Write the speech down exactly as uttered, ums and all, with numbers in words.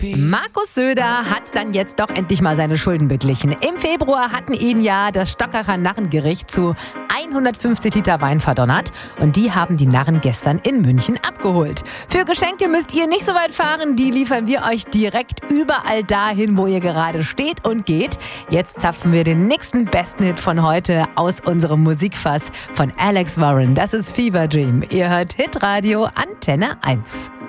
Markus Söder hat dann jetzt doch endlich mal seine Schulden beglichen. Im Februar hatten ihn ja das Stockerer Narrengericht zu hundertfünfzig Liter Wein verdonnert und die haben die Narren gestern in München abgeholt. Für Geschenke müsst ihr nicht so weit fahren, die liefern wir euch direkt überall dahin, wo ihr gerade steht und geht. Jetzt zapfen wir den nächsten besten Hit von heute aus unserem Musikfass von Alex Warren. Das ist Fever Dream. Ihr hört Hitradio Antenne eins.